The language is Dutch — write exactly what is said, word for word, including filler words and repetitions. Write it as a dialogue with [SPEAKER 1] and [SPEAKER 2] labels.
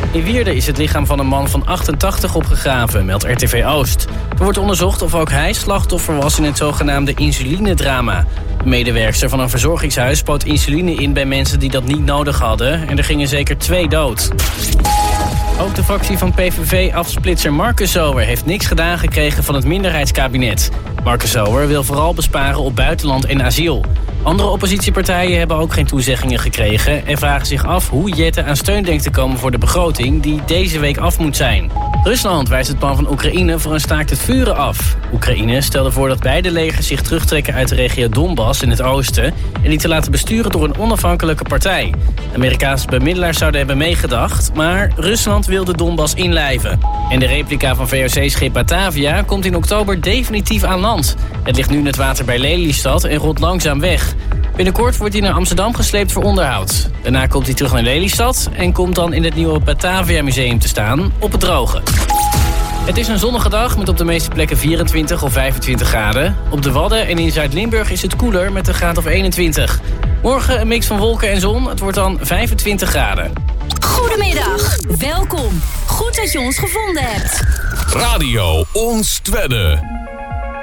[SPEAKER 1] In Wierden is het lichaam van een man van achtentachtig opgegraven, meldt R T V Oost. Er wordt onderzocht of ook hij slachtoffer was in het zogenaamde insulinedrama. De medewerkster van een verzorgingshuis spoot insuline in bij mensen die dat niet nodig hadden. En er gingen zeker twee dood. Ook de fractie van P V V-afsplitser Marcus Zower heeft niks gedaan gekregen van het minderheidskabinet. Marcus Zower wil vooral besparen op buitenland en asiel. Andere oppositiepartijen hebben ook geen toezeggingen gekregen en vragen zich af hoe Jette aan steun denkt te komen voor de begroting die deze week af moet zijn. Rusland wijst het plan van Oekraïne voor een staakt het vuren af. Oekraïne stelde voor dat beide legers zich terugtrekken uit de regio Donbass in het oosten en die te laten besturen door een onafhankelijke partij. Amerikaanse bemiddelaars zouden hebben meegedacht, maar Rusland wil de Donbass inlijven. En de replica van V O C-schip Batavia komt in oktober definitief aan land. Het ligt nu in het water bij Lelystad en rolt langzaam weg. Binnenkort wordt hij naar Amsterdam gesleept voor onderhoud. Daarna komt hij terug naar Lelystad en komt dan in het nieuwe Batavia Museum te staan op het droge. Het is een zonnige dag met op de meeste plekken vierentwintig of vijfentwintig graden. Op de Wadden en in Zuid-Limburg is het koeler met een graad of eenentwintig. Morgen een mix van wolken en zon. Het wordt dan vijfentwintig graden.
[SPEAKER 2] Goedemiddag, welkom. Goed dat je ons gevonden hebt.
[SPEAKER 3] Radio Ons Twedde.